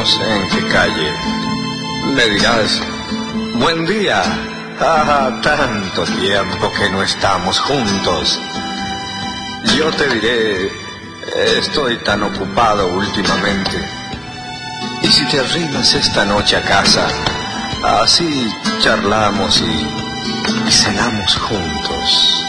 no sé en qué calle. Me dirás, buen día. Tanto tiempo que no estamos juntos. Yo te diré, estoy tan ocupado últimamente. Y si te arrimas esta noche a casa, así charlamos y cenamos juntos.